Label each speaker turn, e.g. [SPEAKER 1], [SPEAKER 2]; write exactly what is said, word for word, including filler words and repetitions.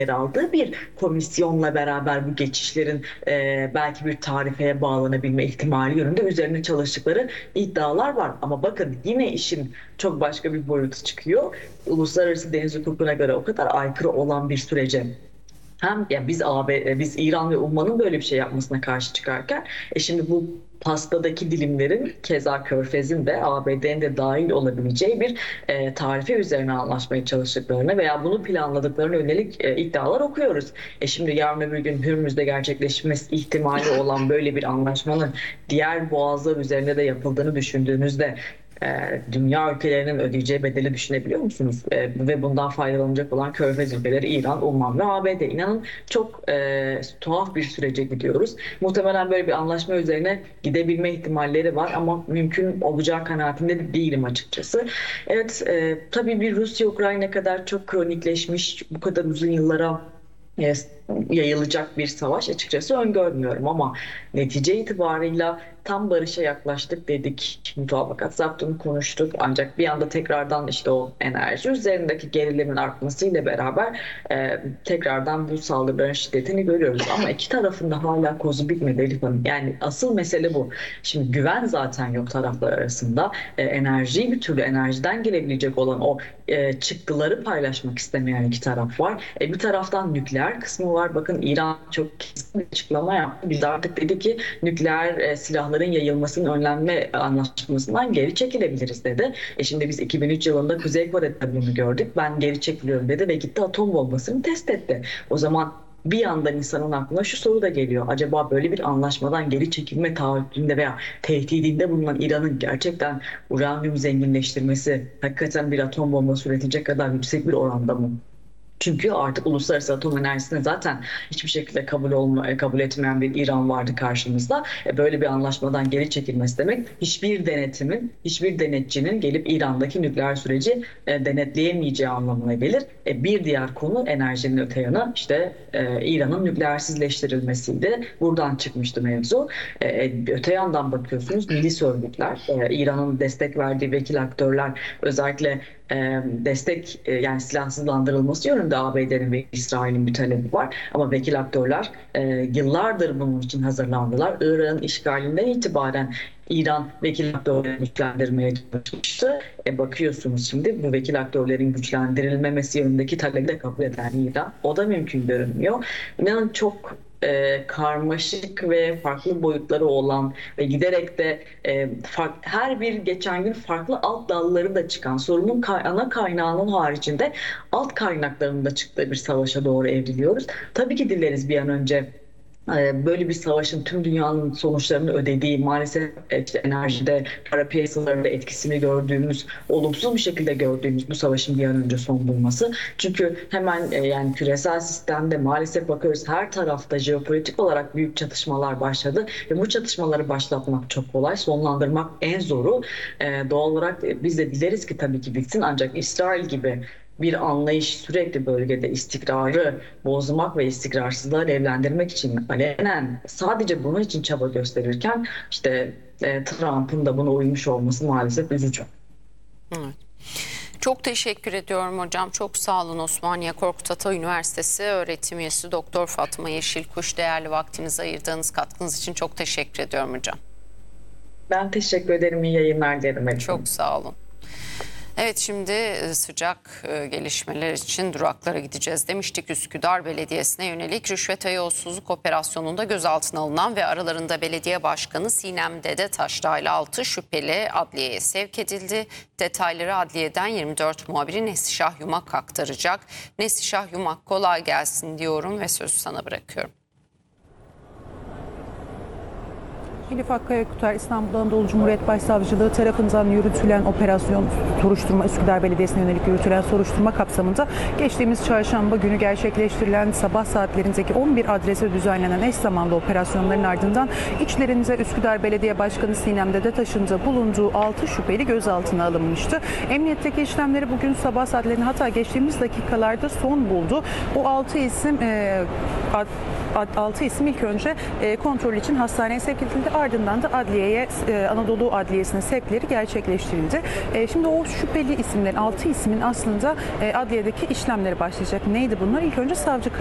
[SPEAKER 1] yer aldığı bir komisyonla beraber bu geçişlerin e, belki bir tarifeye bağlanabilme ihtimali yönünde üzerine çalıştıkları iddialar var. Ama bakın yine işin çok başka bir boyutu çıkıyor. Uluslararası deniz hukukuna göre o kadar aykırı olan bir sürece hem ya biz A B, biz İran ve Umman'ın böyle bir şey yapmasına karşı çıkarken e şimdi bu pastadaki dilimlerin keza Körfez'in de A B D'nin de dahil olabileceği bir e, tarife üzerine anlaşmaya çalıştıklarını veya bunu planladıklarına yönelik e, iddialar okuyoruz. E şimdi yarın öbür gün Hürmüz'de gerçekleşmesi ihtimali olan böyle bir anlaşmanın diğer boğazlar üzerinde de yapıldığını düşündüğünüzde e, dünya ülkelerinin ödeyeceği bedeli düşünebiliyor musunuz? E, ve bundan faydalanacak olan Körfez ülkeleri İran, Umman ve A B D. İnanın çok e, tuhaf bir sürece gidiyoruz. Muhtemelen böyle bir anlaşma üzerine gidebilme ihtimalleri var ama mümkün olacağı kanaatinde de değilim açıkçası. Evet, e, tabii bir Rusya-Ukrayna kadar çok kronikleşmiş, bu kadar uzun yıllara e, yayılacak bir savaş açıkçası öngörmüyorum ama netice itibarıyla tam barışa yaklaştık dedik. Mutabakat zaptını konuştuk ancak bir anda tekrardan işte o enerji üzerindeki gerilimin artmasıyla beraber e, tekrardan bu saldırıların şiddetini görüyoruz. Ama iki tarafın da hala kozu bitmedi Elif Hanım. Yani asıl mesele bu. Şimdi güven zaten yok taraflar arasında. E, enerjiyi bir türlü enerjiden gelebilecek olan o e, çıktıları paylaşmak istemeyen iki taraf var. E, bir taraftan nükleer kısmı var. Bakın İran çok kesin bir açıklama yaptı. Biz artık dedi ki nükleer e, silahların yayılmasının önlenme anlaşmasından geri çekilebiliriz dedi. E şimdi biz iki bin üç yılında Kuzey Kore'de bunu gördük. Ben geri çekiliyorum dedi ve gitti atom bombasını test etti. O zaman bir yandan insanın aklına şu soru da geliyor. Acaba böyle bir anlaşmadan geri çekilme taahhütünde veya tehdidinde bulunan İran'ın gerçekten uranyum zenginleştirmesi hakikaten bir atom bombası üretecek kadar yüksek bir oranda mı? Çünkü artık uluslararası atom enerjisine zaten hiçbir şekilde kabul olma, kabul etmeyen bir İran vardı karşımızda. E, böyle bir anlaşmadan geri çekilmesi demek hiçbir denetimin, hiçbir denetçinin gelip İran'daki nükleer süreci e, denetleyemeyeceği anlamına gelir. E, bir diğer konu enerjinin öte yanı işte e, İran'ın nükleersizleştirilmesiydi. Buradan çıkmıştı mevzu. E, öte yandan bakıyorsunuz milis örgütler, e, İran'ın destek verdiği vekil aktörler özellikle e, destek e, yani silahsızlandırılması yönünde A B D'nin ve İsrail'in bir talebi var. Ama vekil aktörler e, yıllardır bunun için hazırlandılar. Irak'ın işgalinden itibaren İran vekil aktörlerini güçlendirmeye çalışmıştı. E, bakıyorsunuz şimdi bu vekil aktörlerin güçlendirilmemesi yönündeki talebi de kabul eden İran. O da mümkün görünmüyor. İnanın çok e, karmaşık ve farklı boyutları olan ve giderek de e, fark, her bir geçen gün farklı alt dalları da çıkan sorunun kay, ana kaynağının haricinde alt kaynaklarının da çıktığı bir savaşa doğru evriliyoruz. Tabii ki dileriz bir an önce böyle bir savaşın tüm dünyanın sonuçlarını ödediği, maalesef işte enerjide, para piyasalarında etkisini gördüğümüz, olumsuz bir şekilde gördüğümüz bu savaşın bir an önce son bulması. Çünkü hemen yani küresel sistemde maalesef bakıyoruz her tarafta jeopolitik olarak büyük çatışmalar başladı ve bu çatışmaları başlatmak çok kolay, sonlandırmak en zoru. Doğal olarak biz de dileriz ki tabii ki bitsin ancak İsrail gibi bir anlayış sürekli bölgede istikrarı bozmak ve istikrarsızlığı evlendirmek için alenen sadece bunun için çaba gösterirken işte e, Trump'ın da buna uymuş olması maalesef üzücü.
[SPEAKER 2] Evet. Çok teşekkür ediyorum hocam. Çok sağ olun. Osmaniye Korkut Ata Üniversitesi öğretim üyesi Doktor Fatma Yeşilkuş, değerli vaktinizi ayırdığınız katkınız için çok teşekkür ediyorum hocam.
[SPEAKER 1] Ben teşekkür ederim. İyi yayınlar dilerim.
[SPEAKER 2] Çok sağ olun. Evet, şimdi sıcak gelişmeler için duraklara gideceğiz demiştik. Üsküdar Belediyesi'ne yönelik rüşvet ve yolsuzluk operasyonunda gözaltına alınan ve aralarında belediye başkanı Sinem Dedetaş dahil altı şüpheli adliyeye sevk edildi. Detayları adliyeden yirmi dört muhabiri Neslişah Yumak aktaracak. Neslişah Yumak, kolay gelsin diyorum ve sözü sana bırakıyorum.
[SPEAKER 3] Elif Akkaya Kutar, İstanbul Anadolu Cumhuriyet Başsavcılığı tarafından yürütülen operasyon soruşturma, Üsküdar Belediyesi'ne yönelik yürütülen soruşturma kapsamında geçtiğimiz çarşamba günü gerçekleştirilen sabah saatlerindeki on bir adrese düzenlenen eş zamanlı operasyonların ardından içlerinde Üsküdar Belediye Başkanı Sinem Dedetaş'ın da bulunduğu altı şüpheli gözaltına alınmıştı. Emniyetteki işlemleri bugün sabah saatlerinde, hatta geçtiğimiz dakikalarda son buldu. O altı isim e, ad, altı isim ilk önce e, kontrol için hastaneye sevk edildi. Ardından da adliyeye, e, Anadolu Adliyesi'ne sevkleri gerçekleştirildi. E, şimdi o şüpheli isimlerin, altı ismin aslında e, adliyedeki işlemleri başlayacak. Neydi bunlar? İlk önce savcı